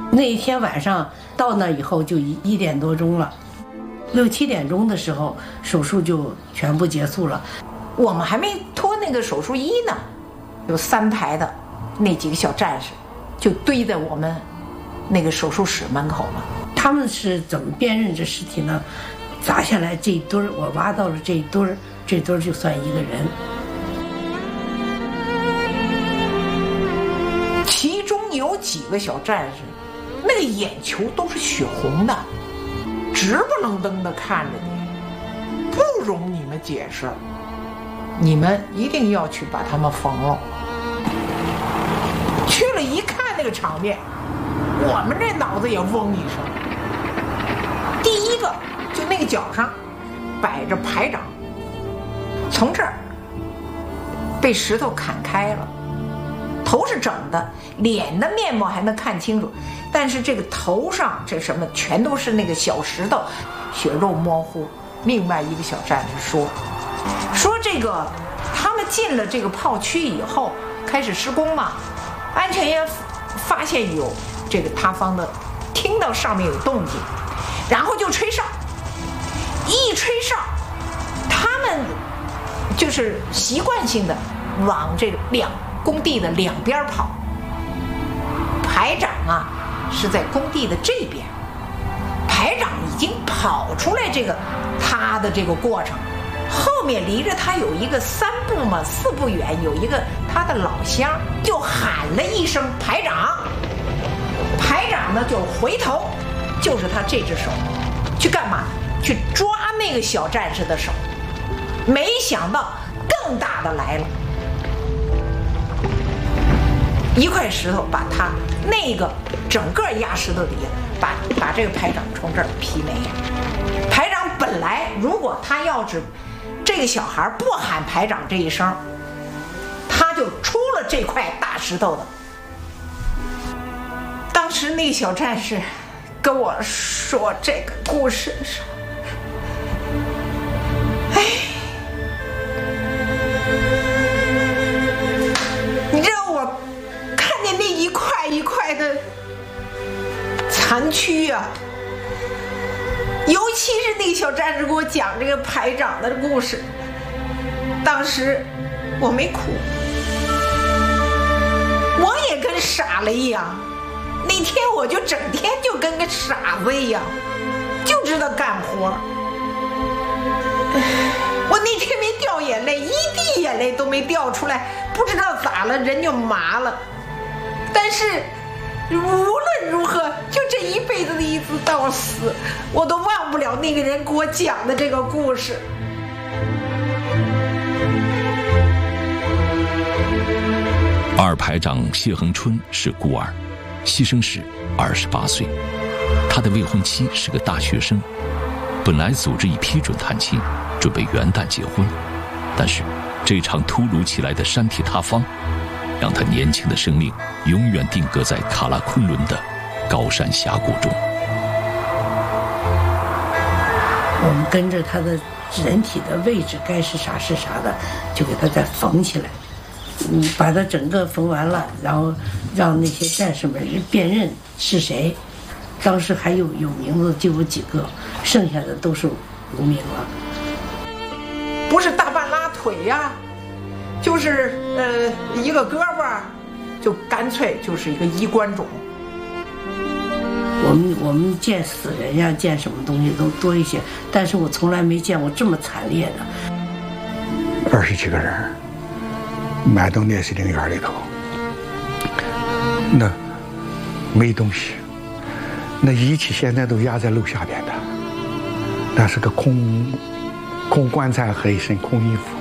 那一天晚上到那以后就1点多钟了，6、7点钟的时候手术就全部结束了。 我们还没脱那个手术衣呢，有3排的那几个小战士就堆在我们那个手术室门口了。 他们是怎么辨认这尸体呢？砸下来这一堆儿，我挖到了这一堆儿，这堆儿就算一个人。 其中有几个小战士，那个眼球都是血红的，直不愣登的看着你，不容你们解释。你们一定要去把他们缝了。去了一看那个场面，我们这脑子也嗡一声。第一个就那个脚上摆着排掌，从这儿被石头砍开了，头是整的，脸的面貌还能看清楚，但是这个头上这什么全都是那个小石头，血肉模糊。另外一个小战士说这个他们进了这个炮区以后开始施工嘛，安全员发现有这个塌方的，听到上面有动静，然后就吹哨，一吹哨他们就是习惯性的往这个工地的2边跑。排长啊是在工地的这边，排长已经跑出来这个他的这个过程，后面离着他有一个3步嘛4步远有一个他的老乡，就喊了一声排长，排长呢就回头，就是他这只手去干嘛？去抓那个小战士的手。没想到更大的来了，一块石头把他那个整个压石头底下把这个排长从这儿劈没。排长本来如果他要是这个小孩不喊排长这一声，他就出了这块大石头的。当时那个小战士跟我说这个故事的时候，你知道我看见那一块一块的残躯啊，尤其是那个小战士给我讲这个排长的故事，当时我没哭，我也跟傻了一样。那天我就整天就跟个傻子一样，就知道干活。我那天没掉眼泪，一滴眼泪都没掉出来，不知道咋了，人就麻了。但是无论如何，就这一辈子的一直到死，我都忘不了那个人给我讲的这个故事。 2排长谢恒春是孤儿，牺牲时28岁，他的未婚妻是个大学生，本来组织已批准探亲，准备元旦结婚，但是这场突如其来的山体塌方，让他年轻的生命永远定格在喀拉昆仑的高山峡谷中。 我们跟着他的人体的位置该是啥是啥的，就给他再缝起来。把他整个缝完了，然后让那些战士们辨认是谁。当时还有名字就有几个，剩下的都是无名了。 不是大半拉腿呀，就是一个胳膊，就干脆就是一个衣冠冢。 我们见死人呀，见什么东西都多一些，但是我从来没见过这么惨烈的。 20几个人埋到烈士陵园里头，那没东西，那仪器现在都压在楼下边的，那是个空棺材和一身空衣服。